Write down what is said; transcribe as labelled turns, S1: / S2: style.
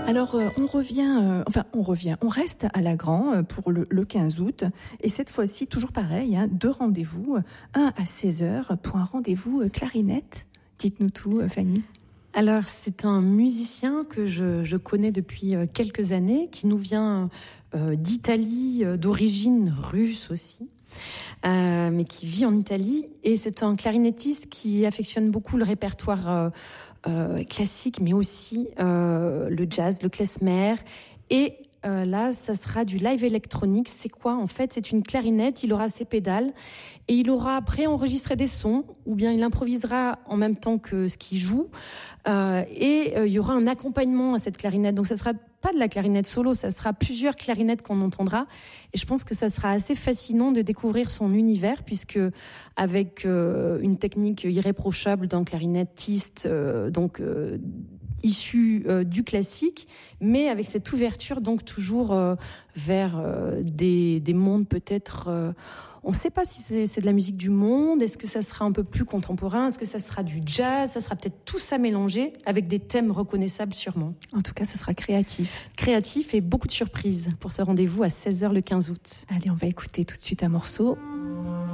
S1: Alors, on reste à Lagran pour le 15 août. Et cette fois-ci, toujours pareil, 2 rendez-vous, un à 16h pour un rendez-vous clarinette. Dites-nous tout, Fanny.
S2: Alors, c'est un musicien que je connais depuis quelques années, qui nous vient d'Italie, d'origine russe aussi, mais qui vit en Italie. Et c'est un clarinettiste qui affectionne beaucoup le répertoire classique, mais aussi le jazz, le klezmer. Et là, ça sera du live électronique. C'est quoi en fait? C'est une clarinette, il aura ses pédales et il aura préenregistré des sons, ou bien il improvisera en même temps que ce qu'il joue. Et il y aura un accompagnement à cette clarinette. Donc ça sera pas de la clarinette solo, ça sera plusieurs clarinettes qu'on entendra. Et je pense que ça sera assez fascinant de découvrir son univers, puisque avec une technique irréprochable d'un clarinettiste, issu du classique, mais avec cette ouverture donc toujours vers des mondes peut-être... on ne sait pas si c'est de la musique du monde, est-ce que ça sera un peu plus contemporain, est-ce que ça sera du jazz, ça sera peut-être tout ça mélangé avec des thèmes reconnaissables sûrement.
S1: En tout cas, ça sera créatif.
S2: Créatif et beaucoup de surprises pour ce rendez-vous à 16h le 15 août.
S1: Allez, on va écouter tout de suite un morceau.